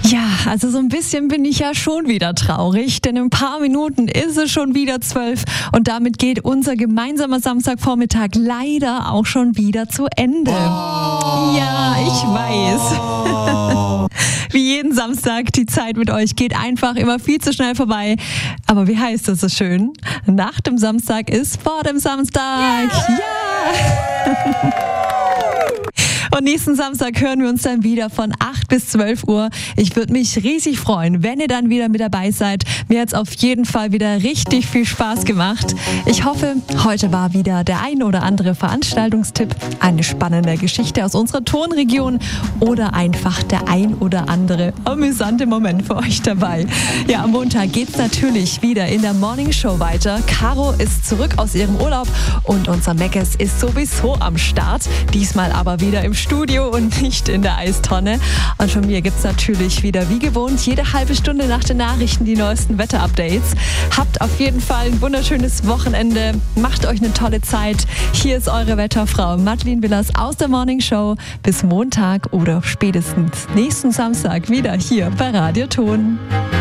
Ja, also so ein bisschen bin ich ja schon wieder traurig, denn in ein paar Minuten ist es schon wieder 12 und damit geht unser gemeinsamer Samstagvormittag leider auch schon wieder zu Ende. Ja, ich weiß. Wie jeden Samstag, die Zeit mit euch geht einfach immer viel zu schnell vorbei. Aber wie heißt das so schön? Nach dem Samstag ist vor dem Samstag. Ja! Und nächsten Samstag hören wir uns dann wieder von 8 bis 12 Uhr. Ich würde mich riesig freuen, wenn ihr dann wieder mit dabei seid. Mir hat es auf jeden Fall wieder richtig viel Spaß gemacht. Ich hoffe, heute war wieder der ein oder andere Veranstaltungstipp, eine spannende Geschichte aus unserer Tonregion oder einfach der ein oder andere amüsante Moment für euch dabei. Ja, am Montag geht's natürlich wieder in der Morning Show weiter. Caro ist zurück aus ihrem Urlaub und unser Meckes ist sowieso am Start. Diesmal aber wieder im Studio und nicht in der Eistonne. Und von mir gibt's natürlich wieder wie gewohnt jede halbe Stunde nach den Nachrichten die neuesten Wetterupdates. Habt auf jeden Fall ein wunderschönes Wochenende. Macht euch eine tolle Zeit. Hier ist eure Wetterfrau Madeleine Willers aus der Morning Show. Bis Montag oder spätestens nächsten Samstag wieder hier bei Radio Ton.